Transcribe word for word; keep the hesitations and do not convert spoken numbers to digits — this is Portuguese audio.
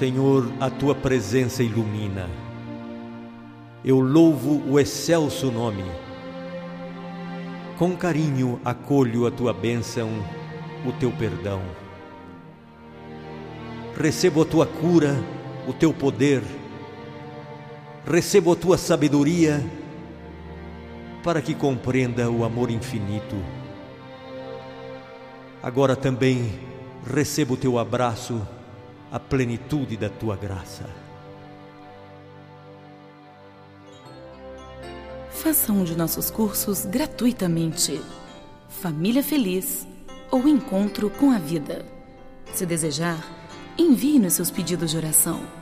Senhor, a tua presença ilumina. Eu louvo o excelso nome. Com carinho acolho a tua bênção, o teu perdão. Recebo a tua cura, o teu poder. Recebo a tua sabedoria, para que compreenda o amor infinito. Agora também recebo o teu abraço, a plenitude da tua graça. Faça um de nossos cursos gratuitamente. Família Feliz ou Encontro com a Vida. Se desejar, envie-nos seus pedidos de oração.